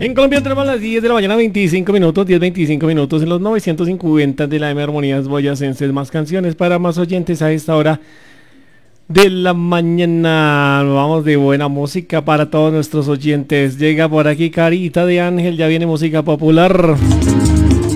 En Colombia tenemos las 10 de la mañana, 25 minutos, 10:25 minutos en los 950 de la M Armonías Boyacenses. Más canciones para más oyentes a esta hora de la mañana. Vamos de buena música para todos nuestros oyentes. Llega por aquí Carita de Ángel, ya viene música popular.